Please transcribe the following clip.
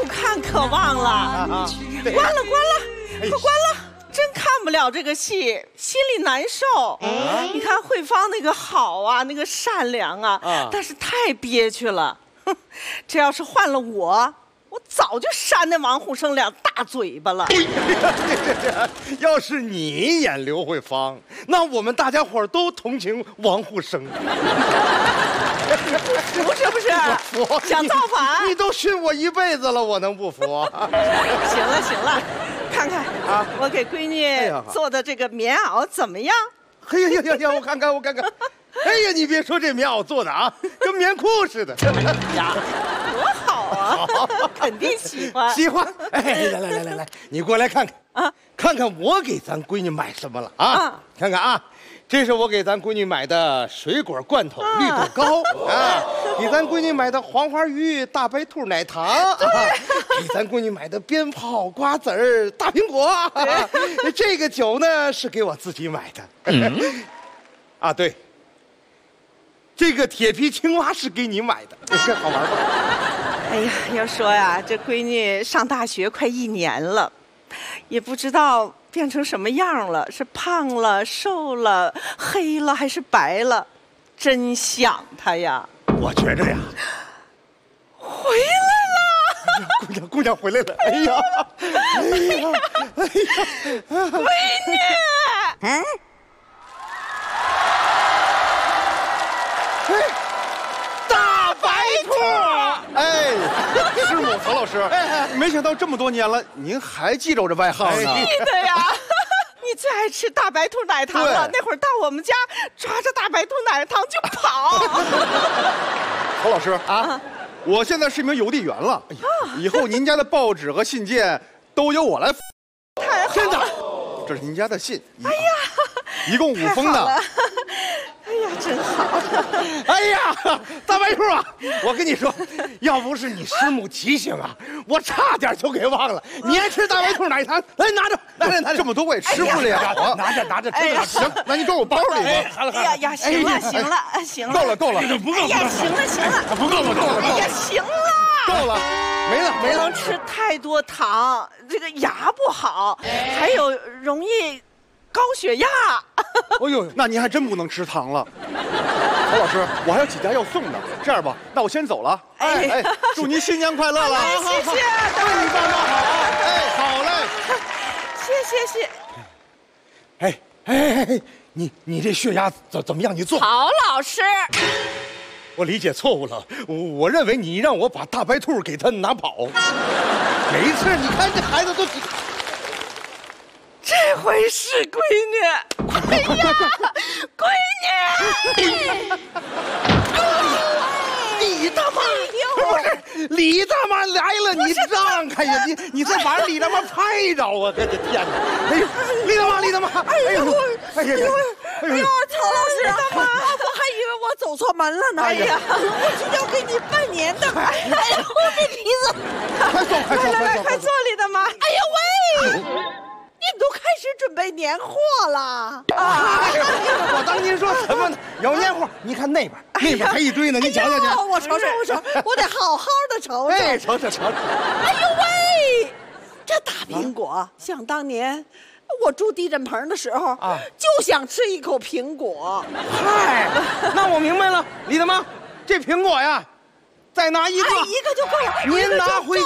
看可忘了，关了，快关了，真看不了这个戏，心里难受。你看慧芳那个好啊，那个善良啊，但是太憋屈了。哼，这要是换了我早就扇那王虎生2大嘴巴了。 要是你演刘慧芳，那我们大家伙都同情王虎生。 服是不是？ 服， 想造反？ 你都训我一辈子了，我能不服？ 行了，看看啊，我给闺女做的这个棉袄怎么样？ 嘿呀，我看看。哎呀，你别说这棉袄做的啊，跟棉裤似的。 呀，多好啊！肯定喜欢。 喜欢。哎，来，你过来看看啊，看看我给咱闺女买什么了啊？看看啊，这是我给咱闺女买的水果罐头绿豆糕啊，给咱闺女买的黄花鱼大白兔奶糖，给咱闺女买的鞭炮瓜子儿大苹果。这个酒呢是给我自己买的。啊，对。这个铁皮青蛙是给你买的，这好玩吧？ 哎呀，要说呀，这闺女上大学快1年了，也不知道变成什么样了，是胖了、瘦了、黑了还是白了，真想她呀。 我觉着呀， 回来了，姑娘回来了。哎呀， 闺女， 大白兔！哎，师母曹老师，没想到这么多年了，您还记着我这外号呢？ 记得呀，你最爱吃大白兔奶糖了。那会儿到我们家，抓着大白兔奶糖就跑。 曹老师啊，我现在是一名邮递员了，以后您家的报纸和信件都由我来。 太好了， 真的，这是您家的信。哎呀，一共5封呢。 哎呀，真好！ 哎呀，大白兔啊，我跟你说，要不是你师母提醒啊，我差点就给忘了。你爱吃大白兔奶糖，来拿着，来，这么多我也吃不了。拿着，真的行，那你装我包里吧。 哎呀，行了， 够了，不够了。 哎呀，行了， 不够了。 哎呀，行了， 够了，没了。 不能吃太多糖，这个牙不好，还有容易高血压。 哎呦，那您还真不能吃糖了。曹老师，我还有几家要送的，这样吧，那我先走了。哎，祝您新年快乐了！ 谢谢， 祝你爸妈好啊！哎，好嘞， 谢。 哎，你这血压怎么样？你做。 曹老师， 我理解错误了，我认为你让我把大白兔给他拿跑。没事，你看这孩子都。 这回是闺女，哎呀，闺女， 李大妈，不是李大妈来了，你让开呀！你再把李大妈拍着啊！我的天哪！哎呦，李大妈，哎呦， 曹老师，我还以为我走错门了呢。哎呀，我是要给你拜年的。哎呀，我这鼻子， 快坐，李大妈。 哎呀喂！你们都开始准备年货了啊！我当您说什么呢？有年货，你看那边还一堆呢，你瞧瞧去。 我瞅，我得好好的瞅瞅。 哎，瞅。 哎呦喂，这大苹果，想当年我住地震棚的时候啊，就想吃一口苹果。 嗨，那我明白了，李大妈，这苹果呀。再拿一个就够了。 您拿回